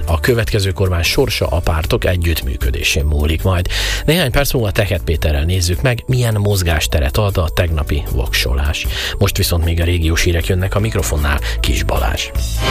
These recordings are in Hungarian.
A következő kormány sorsa a pártok együttműködésén múlik majd. Néhány perc múlva Teket Péterrel nézzük meg, milyen mozgásteret ad a tegnapi voksolás. Most viszont még a régiós hírek jönnek, a mikrofonnál Kis Balázs.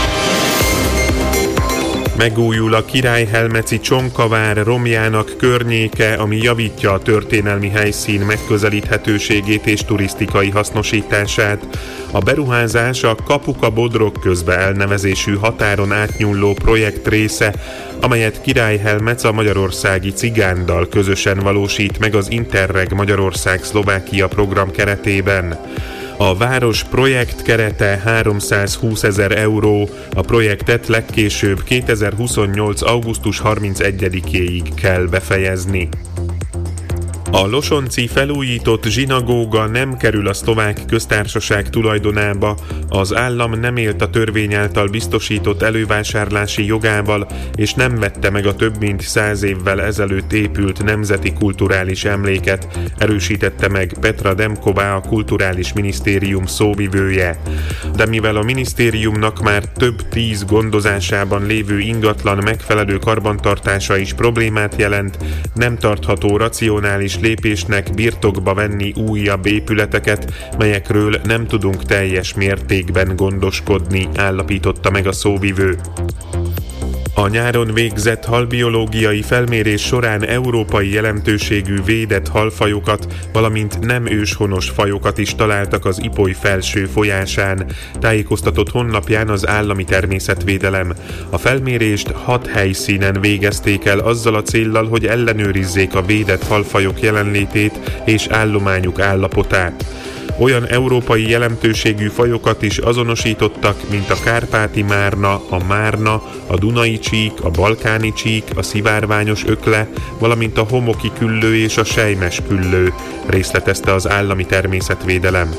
Megújul a Királyhelmeci Csonkavár romjának környéke, ami javítja a történelmi helyszín megközelíthetőségét és turisztikai hasznosítását. A beruházás a Kapuka-Bodrog közbe elnevezésű határon átnyúló projekt része, amelyet Királyhelmec a magyarországi Cigándal közösen valósít meg az Interreg Magyarország-Szlovákia program keretében. A város projekt kerete 320 000 euró, a projektet legkésőbb 2028. augusztus 31-éig kell befejezni. A losonci felújított zsinagóga nem kerül a Szlovák Köztársaság tulajdonába, az állam nem élt a törvény által biztosított elővásárlási jogával, és nem vette meg a több mint 100 évvel ezelőtt épült nemzeti kulturális emléket, erősítette meg Petra Demková, a Kulturális Minisztérium szóvivője. De mivel a minisztériumnak már több 10 gondozásában lévő ingatlan megfelelő karbantartása is problémát jelent, nem tartható racionális lépésnek birtokba venni újabb épületeket, melyekről nem tudunk teljes mértékben gondoskodni, állapította meg a szóvivő. A nyáron végzett halbiológiai felmérés során európai jelentőségű védett halfajokat, valamint nem őshonos fajokat is találtak az Ipoly felső folyásán, tájékoztatott honlapján az Állami Természetvédelem. A felmérést 6 helyszínen végezték el azzal a céllal, hogy ellenőrizzék a védett halfajok jelenlétét és állományuk állapotát. Olyan európai jelentőségű fajokat is azonosítottak, mint a kárpáti márna, a márna, a dunai csík, a balkáni csík, a szivárványos ökle, valamint a homoki küllő és a selymes küllő, részletezte az Állami Természetvédelem.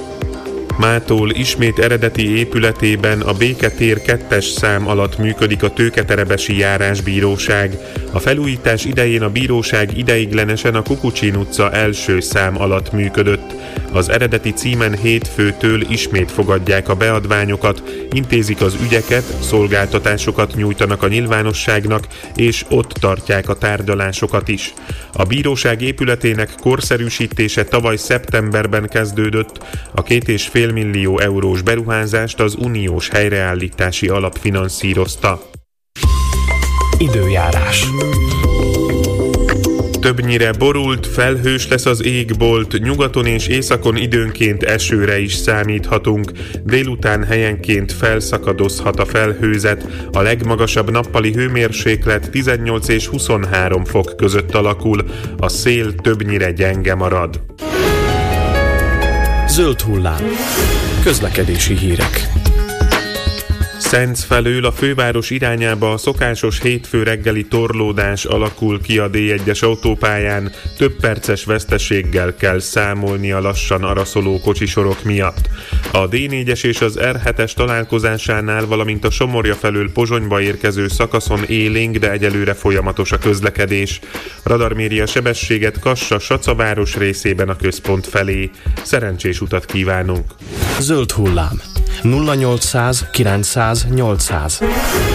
Mától ismét eredeti épületében a Béketér 2-es szám alatt működik a Tőketerebesi járásbíróság. A felújítás idején a bíróság ideiglenesen a Kukucsin utca első szám alatt működött. Az eredeti címen hétfőtől ismét fogadják a beadványokat, intézik az ügyeket, szolgáltatásokat nyújtanak a nyilvánosságnak, és ott tartják a tárgyalásokat is. A bíróság épületének korszerűsítése tavaly szeptemberben kezdődött, a 2,5 millió eurós beruházást az uniós helyreállítási alap finanszírozta. Időjárás. Többnyire borult, felhős lesz az égbolt, nyugaton és északon időnként esőre is számíthatunk, délután helyenként felszakadozhat a felhőzet, a legmagasabb nappali hőmérséklet 18 és 23 fok között alakul, a szél többnyire gyenge marad. Zöld hullám. Közlekedési hírek. Szenc felől a főváros irányába a szokásos hétfő reggeli torlódás alakul ki a D1-es autópályán, több perces veszteséggel kell számolni a lassan araszoló kocsisorok miatt. A D4-es és az R7-es találkozásánál, valamint a Somorja felől Pozsonyba érkező szakaszon élénk, de egyelőre folyamatos a közlekedés. Radar méri a sebességet Kassa-Sacaváros részében a központ felé. Szerencsés utat kívánunk! Zöld hullám. 0800 900 800